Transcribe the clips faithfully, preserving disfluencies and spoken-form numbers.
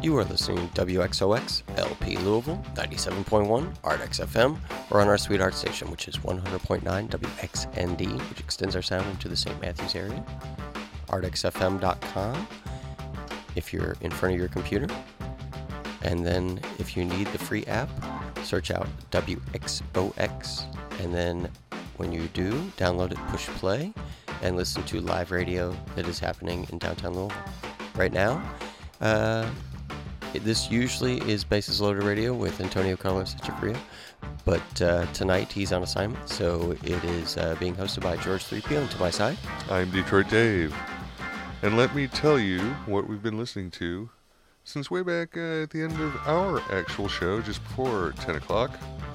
You are listening to W X O X, L P Louisville, ninety-seven point one, ArtX F M, or on our sweetheart station, which is one hundred point nine W X N D, which extends our sound into the Saint Matthews area, art x f m dot com, if you're in front of your computer. And then if you need the free app, search out W X O X, and then when you do, download it, push play, and listen to live radio that is happening in downtown Louisville. Right now, uh, this usually is Bases Loaded Radio with Antonio Carlos Echeverria, but uh, tonight he's on assignment, so it is uh, being hosted by George three P O, and to my side, I'm Detroit Dave. And let me tell you what we've been listening to since way back uh, at the end of our actual show, just before ten o'clock.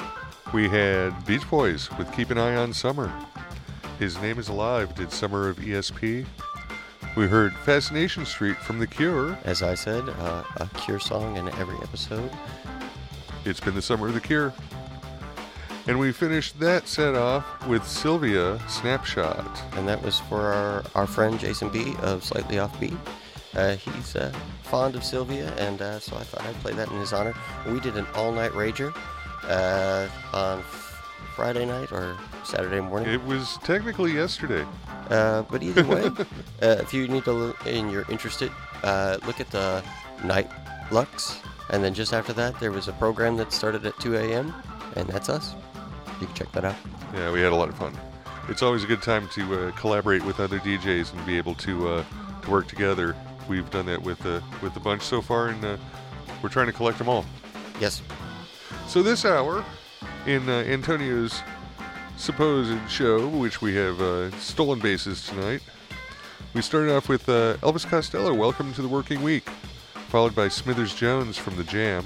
We had Beach Boys with Keep an Eye on Summer. His Name is Alive did Summer of E S P. We heard Fascination Street from The Cure. As I said, uh, a Cure song in every episode. It's been the summer of The Cure. And we finished that set off with Sylvia, Snapshot. And that was for our, our friend Jason B. of Slightly Offbeat. Uh, he's uh, fond of Sylvia, and uh, so I thought I'd play that in his honor. We did an all-night rager uh, on f- Friday night or Saturday morning. It was technically yesterday. Uh, but either way, uh, if you need to look and you're interested, uh, look at the Night Lux, and then just after that, there was a program that started at two a.m., and that's us. You can check that out. Yeah, we had a lot of fun. It's always a good time to uh, collaborate with other D Js and be able to uh, to work together. We've done that with uh, with the bunch so far, and uh, we're trying to collect them all. Yes. So this hour, in uh, Antonio's supposed show, which we have uh, stolen bases tonight, we started off with uh, Elvis Costello, Welcome to the Working Week, followed by Smithers Jones from The Jam.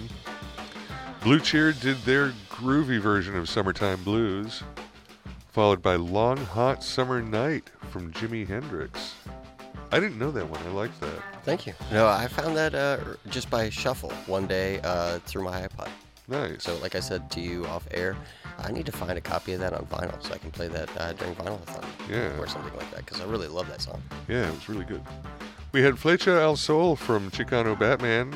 Blue Cheer did their groovy version of Summertime Blues, followed by Long Hot Summer Night from Jimi Hendrix. I didn't know that one. I liked that. Thank you. No, I found that uh, just by shuffle one day uh, through my iPod. Nice. So like I said to you off air, I need to find a copy of that on vinyl so I can play that uh, during Vinyl-a-thon. Yeah. Or something like that, because I really love that song. Yeah, it was really good. We had Flecha al Sol from Chicano Batman.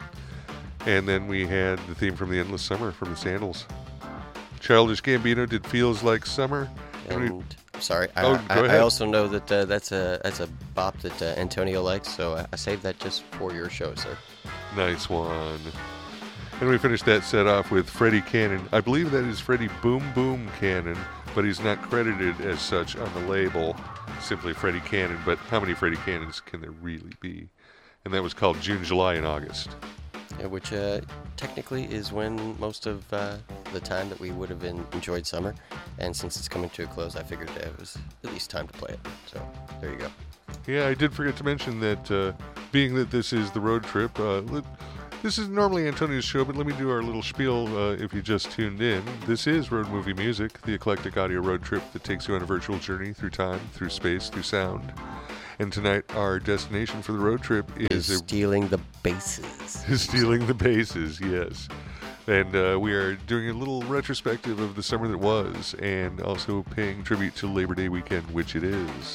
And then we had the theme from The Endless Summer from the Sandals. Childish Gambino did Feels Like Summer. And, and we, sorry, I, oh, I, go ahead. I also know that uh, that's a that's a bop that uh, Antonio likes, so I, I saved that just for your show, sir. Nice one. And we finished that set off with Freddie Cannon. I believe that is Freddie Boom Boom Cannon, but he's not credited as such on the label. Simply Freddie Cannon, but how many Freddie Cannons can there really be? And that was called June, July, and August. Yeah, which uh, technically is when most of uh, the time that we would have been enjoyed summer. And since it's coming to a close, I figured it was at least time to play it. So there you go. Yeah, I did forget to mention that uh, being that this is the road trip, uh, let, this is normally Antonio's show, but let me do our little spiel uh, if you just tuned in. This is Road Movie Music, the eclectic audio road trip that takes you on a virtual journey through time, through space, through sound. And tonight, our destination for the road trip is... is stealing the bases. Stealing the bases, yes. And uh, we are doing a little retrospective of the summer that was, and also paying tribute to Labor Day weekend, which it is.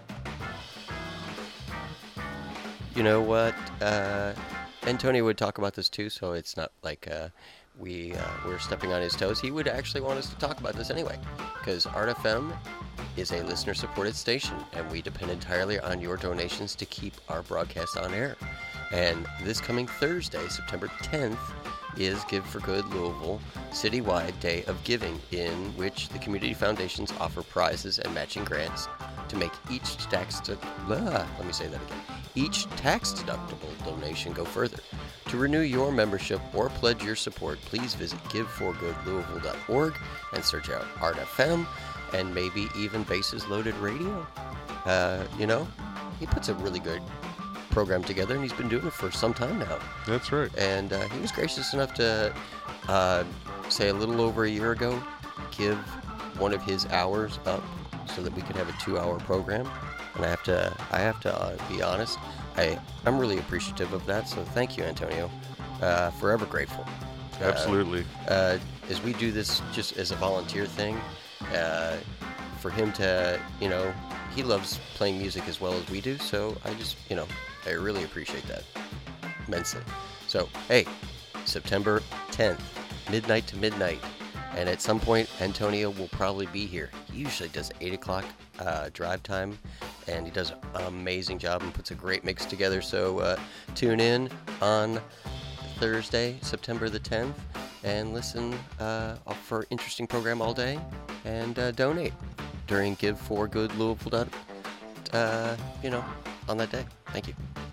You know what? Uh, Antonio would talk about this too, so it's not like uh, we, uh, we're stepping on his toes. He would actually want us to talk about this anyway, because Art F M is a listener-supported station, and we depend entirely on your donations to keep our broadcast on air. And this coming Thursday, September tenth, is Give for Good Louisville Citywide Day of Giving, in which the community foundations offer prizes and matching grants to make each tax de- blah, let me say that again. Each tax-deductible donation go further. To renew your membership or pledge your support, please visit give for good louisville dot org and search out Art F M and maybe even Bases Loaded Radio. Uh, you know, he puts a really good program together, and he's been doing it for some time now. That's right. And uh, he was gracious enough to uh, say a little over a year ago, give one of his hours up so that we could have a two-hour program. And I have to, I have to uh, be honest, I, I'm really appreciative of that. So thank you, Antonio. Uh, forever grateful. Absolutely. Uh, uh, as we do this just as a volunteer thing, uh, for him to, you know, he loves playing music as well as we do. So I just, you know, I really appreciate that. immensely. So, hey, September tenth, midnight to midnight. And at some point, Antonio will probably be here. He usually does eight o'clock uh, drive time, and he does an amazing job and puts a great mix together. So uh, tune in on Thursday, September the tenth, and listen uh, for interesting program all day, and uh, donate during Give for Good Louisville. Uh, you know, on that day. Thank you.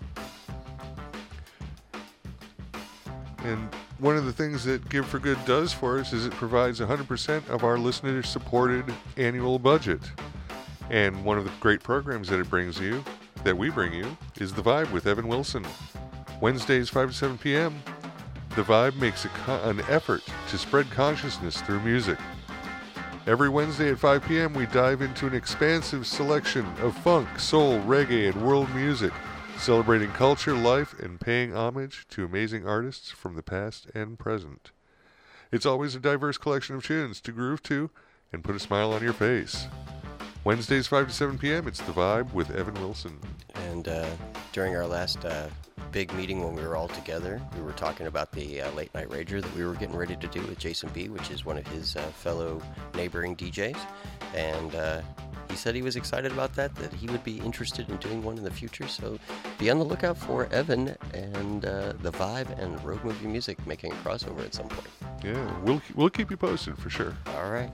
And one of the things that Give for Good does for us is it provides one hundred percent of our listener-supported annual budget. And one of the great programs that it brings you, that we bring you, is The Vibe with Evan Wilson. Wednesdays, five to seven p.m., The Vibe makes a co- an effort to spread consciousness through music. Every Wednesday at five p.m., we dive into an expansive selection of funk, soul, reggae, and world music, celebrating culture, life, and paying homage to amazing artists from the past and present. It's always a diverse collection of tunes to groove to and put a smile on your face. Wednesdays, five to seven p.m., it's The Vibe with Evan Wilson. And uh, during our last uh, big meeting when we were all together, we were talking about the uh, Late Night Rager that we were getting ready to do with Jason B., which is one of his uh, fellow neighboring D Js. And uh, he said he was excited about that, that he would be interested in doing one in the future. So be on the lookout for Evan and uh, The Vibe and Road Movie Music making a crossover at some point. Yeah, we'll we'll keep you posted for sure. All right.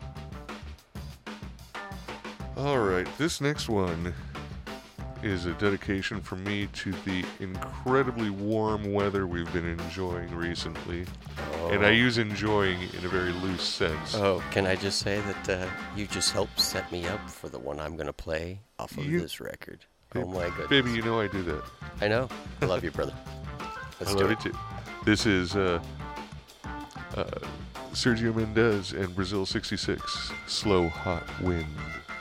All right, this next one is a dedication from me to the incredibly warm weather we've been enjoying recently. Oh. And I use enjoying in a very loose sense. Oh, can I just say that uh, you just helped set me up for the one I'm going to play off of You- this record. Oh my goodness. Baby, you know I do that. I know. I love you, brother. Let's I do love it. it too. This is uh, uh, Sergio Mendes and Brazil sixty-six, Slow Hot Wind.